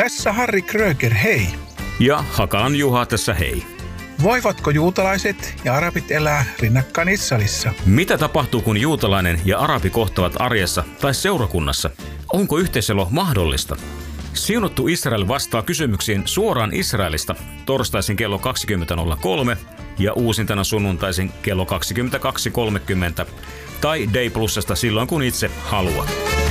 Tässä Harri Kröger, hei. Ja Hakaan Juha tässä hei. Voivatko juutalaiset ja arabit elää rinnakkain Israelissa? Mitä tapahtuu, kun juutalainen ja arabi kohtavat arjessa tai seurakunnassa? Onko yhteiselo mahdollista? Siunattu Israel vastaa kysymyksiin suoraan Israelista torstaisin kello 20.03 ja uusintana sunnuntaisin kello 22.30 tai Day Plusasta silloin kun itse haluat.